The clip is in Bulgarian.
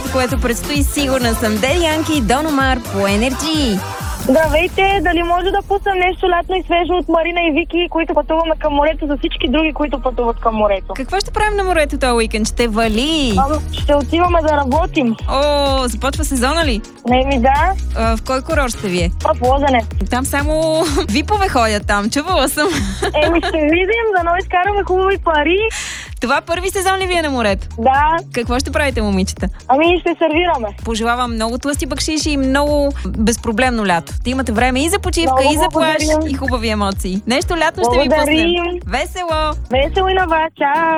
което предстои, сигурна съм. Деди Янки и Дон Омар по Енерджи. Здравейте, дали може да пуснем нещо лятно и свежо от Марина и Вики, които пътуваме към морето, за всички други, които пътуват към морето? Какво ще правим на морето този уикенд? Ще вали? Ще отиваме да работим. О, започва сезона ли? Да. В кой курорт сте вие? В Лозенец. Там само випове ходят там, чувала съм. Ще видим, дано изкараме хубави пари. Това първи сезон ли ви е на морето? Да. Какво ще правите, момичета? Ще сервираме. Пожелавам много тлъсти бакшиши и много безпроблемно лято. Да имате време и за почивка, много и за плаж, благодарим. и хубави емоции. Нещо лятно ще ви Благодарим. пуснем. Весело! Весело и на вас. Чао!